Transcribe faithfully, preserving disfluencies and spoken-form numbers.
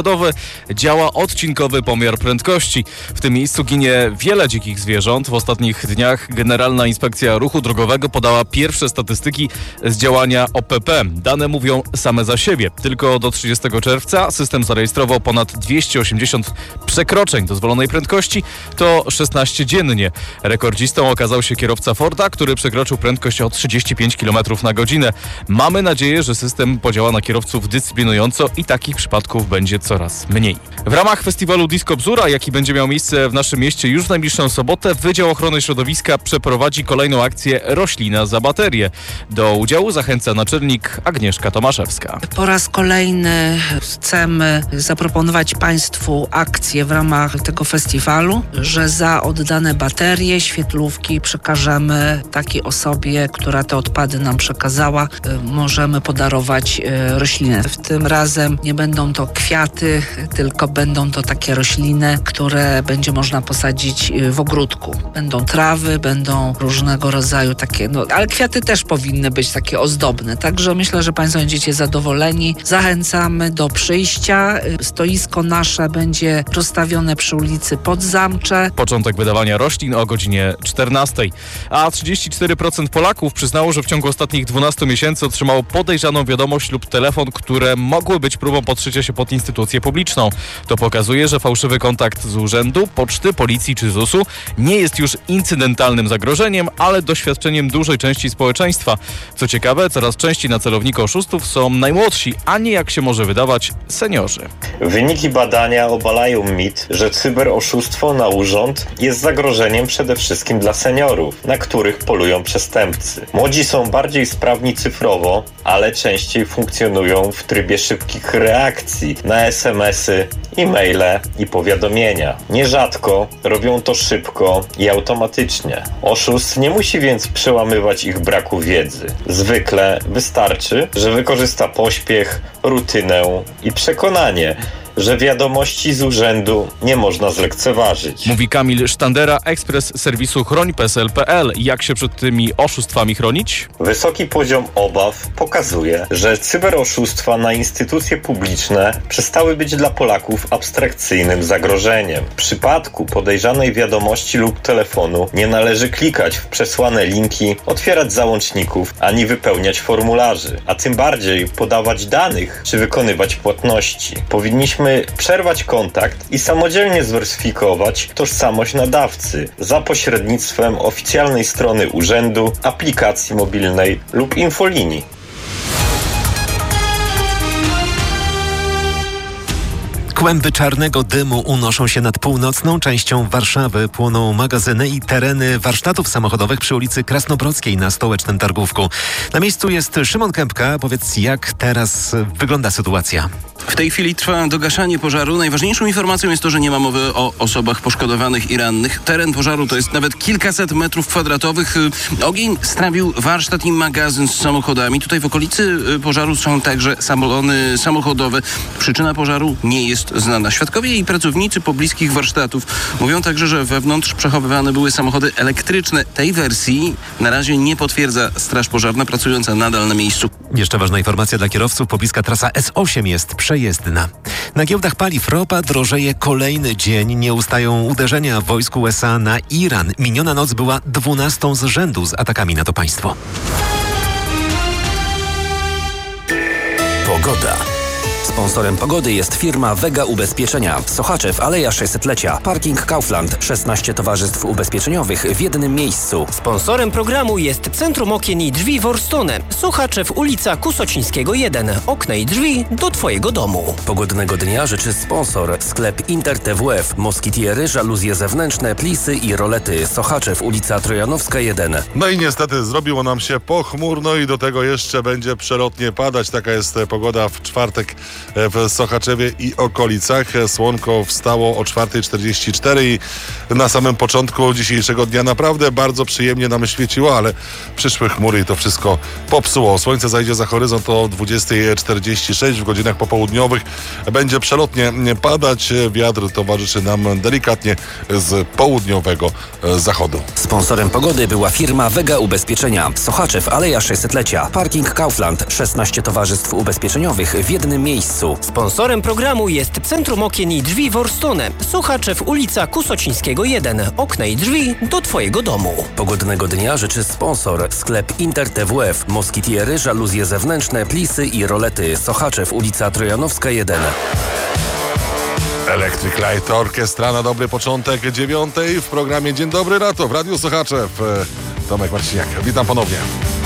samochodowy działa odcinkowy pomiar prędkości. W tym miejscu ginie wiele dzikich zwierząt. W ostatnich dniach Generalna Inspekcja Ruchu Drogowego podała pierwsze statystyki z działania O P P. Dane mówią same za siebie. Tylko do trzydziestego czerwca system zarejestrował ponad dwieście osiemdziesiąt przekroczeń dozwolonej prędkości. To szesnaście dziennie. Rekordzistą okazał się kierowca Forda, który przekroczył prędkość o trzydzieści pięć kilometrów na godzinę. Mamy nadzieję, że system podziała na kierowców dyscyplinująco i takich przypadków będzie coraz mniej. W ramach festiwalu Disco Bzura, jaki będzie miał miejsce w naszym mieście już w najbliższą sobotę, Wydział Ochrony Środowiska przeprowadzi kolejną akcję Roślina za baterię. Do udziału zachęca naczelnik Agnieszka Tomaszewska. Po raz kolejny chcemy zaproponować Państwu akcję w ramach tego festiwalu, że za oddane baterie, świetlówki przekażemy takiej osobie, która te odpady nam przekazała. Możemy podarować roślinę. W tym razem nie będą to kwiaty, tylko będą to takie rośliny, które będzie można posadzić w ogródku. Będą trawy, będą różnego rodzaju takie, no ale kwiaty też powinny być takie ozdobne. Także myślę, że Państwo będziecie zadowoleni. Zachęcamy do przyjścia. Stoisko nasze będzie rozstawione przy ulicy Podzamcze. Początek wydawania roślin o godzinie czternastej. A trzydzieści cztery procent Polaków przyznało, że w ciągu ostatnich dwunastu miesięcy otrzymało podejrzaną wiadomość lub telefon, które mogły być próbą podszycia się pod instytucję publiczną. To pokazuje, że fałszywy kontakt z urzędu, poczty, policji czy zusu nie jest już incydentalnym zagrożeniem, ale doświadczeniem dużej części społeczeństwa. Co ciekawe, coraz częściej na celowniku oszustów są najmłodsi, a nie, jak się może wydawać, seniorzy. Wyniki badania obalają mit, że cyberoszustwo na urząd jest zagrożeniem przede wszystkim dla seniorów, na których polują przestępcy. Młodzi są bardziej sprawni cyfrowo, ale częściej funkcjonują w trybie szybkich reakcji na es em esy, e-maile i powiadomienia. Nierzadko robią to szybko i automatycznie. Oszust nie musi więc przełamywać ich braku wiedzy. Zwykle wystarczy, że wykorzysta pośpiech, rutynę i przekonanie, że wiadomości z urzędu nie można zlekceważyć. Mówi Kamil Sztandera, ekspres serwisu chroń P E S L kropka pe el. Jak się przed tymi oszustwami chronić? Wysoki poziom obaw pokazuje, że cyberoszustwa na instytucje publiczne przestały być dla Polaków abstrakcyjnym zagrożeniem. W przypadku podejrzanej wiadomości lub telefonu nie należy klikać w przesłane linki, otwierać załączników, ani wypełniać formularzy, a tym bardziej podawać danych czy wykonywać płatności. Powinniśmy przerwać kontakt i samodzielnie zweryfikować tożsamość nadawcy za pośrednictwem oficjalnej strony urzędu, aplikacji mobilnej lub infolinii. Kłęby czarnego dymu unoszą się nad północną częścią Warszawy. Płoną magazyny i tereny warsztatów samochodowych przy ulicy Krasnobrodzkiej na Stołecznym Targówku. Na miejscu jest Szymon Kępka. Powiedz, jak teraz wygląda sytuacja? W tej chwili trwa dogaszanie pożaru. Najważniejszą informacją jest to, że nie ma mowy o osobach poszkodowanych i rannych. Teren pożaru to jest nawet kilkaset metrów kwadratowych. Ogień strawił warsztat i magazyn z samochodami. Tutaj w okolicy pożaru są także salony samochodowe. Przyczyna pożaru nie jest znana. Świadkowie i pracownicy pobliskich warsztatów mówią także, że wewnątrz przechowywane były samochody elektryczne. Tej wersji na razie nie potwierdza Straż Pożarna, pracująca nadal na miejscu. Jeszcze ważna informacja dla kierowców. Pobliska trasa S osiem jest przejezdna. Na giełdach paliw ropa drożeje kolejny dzień. Nie ustają uderzenia wojsku U S A na Iran. Miniona noc była dwunastą z rzędu z atakami na to państwo. Pogoda. Sponsorem pogody jest firma Vega Ubezpieczenia. Sochaczew, Aleja sześćsetlecia. Parking Kaufland. szesnaście towarzystw ubezpieczeniowych w jednym miejscu. Sponsorem programu jest Centrum Okien i Drzwi Worstone. Sochaczew, ulica Kusocińskiego jeden. Okna i drzwi do Twojego domu. Pogodnego dnia życzy sponsor. Sklep Inter T W F. Moskitiery, żaluzje zewnętrzne, plisy i rolety. Sochaczew, ulica Trojanowska jeden. No i niestety zrobiło nam się pochmurno i do tego jeszcze będzie przelotnie padać. Taka jest pogoda w czwartek w Sochaczewie i okolicach. Słonko wstało o czwarta czterdzieści cztery i na samym początku dzisiejszego dnia naprawdę bardzo przyjemnie nam świeciło, ale przyszły chmury i to wszystko popsuło. Słońce zajdzie za horyzont o dwudziesta czterdzieści sześć. W godzinach popołudniowych będzie przelotnie padać. Wiatr towarzyszy nam delikatnie z południowego zachodu. Sponsorem pogody była firma Vega Ubezpieczenia. Sochaczew, Aleja sześćsetlecia. Parking Kaufland. szesnaście towarzystw ubezpieczeniowych w jednym miejscu. miejscu. Sponsorem programu jest Centrum Okien i Drzwi Worstone. Sochaczew, ulica Kusocińskiego jeden. Okna i drzwi do Twojego domu. Pogodnego dnia życzy sponsor. Sklep Inter T W F. Moskitiery, żaluzje zewnętrzne, plisy i rolety. Sochaczew, ulica Trojanowska jeden. Electric Light Orchestra na dobry początek dziewiątej w programie Dzień Dobry Lato w Radiu Sochaczew. Tomek Marciniak, witam ponownie.